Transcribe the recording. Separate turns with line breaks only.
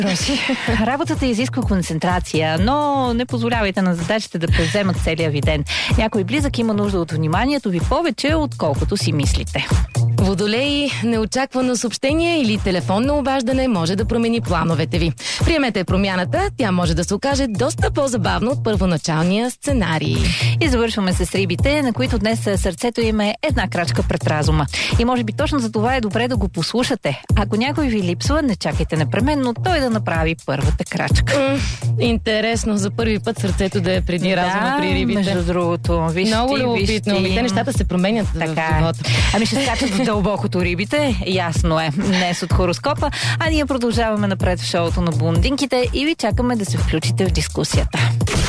Роси, работата изисква концентрация, но не позволявайте на задачите да превземат целия ви ден. Някой близък има нужда от вниманието ви повече, отколкото си мислите.
Водолей, неочаквано съобщение или телефонно обаждане може да промени плановете ви. Приемете промяната, тя може да се окаже доста по-забавно от първоначалния сценарий.
И завършваме с рибите, на които днес сърцето им е една крачка пред разума. И може би точно за това е добре да го послушате. Ако някой ви липсва, не чакайте непременно той да направи първата крачка.
Интересно, за първи път сърцето да е преди разума при рибите.
Между другото.
Много любопитно. Те нещата се променят в живота.
Ами ще скачат в дълбокото рибите, ясно е. Днес от хороскопа, а ние продължаваме напред в шоуто на блондинките и ви чакаме да се включите в дискусията.